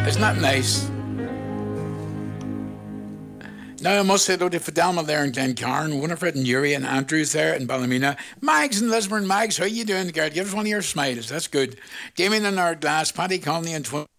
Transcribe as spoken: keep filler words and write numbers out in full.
Isn't that nice? Now I must say hello to Fidelma there in Glencairn, Winifred and Yuri and Andrews there in Ballymena. Mags in Lisburn. Mags, how you doing, girl? Give us one of your smiles. That's good. Damien in our glass, Paddy Conley and Twin.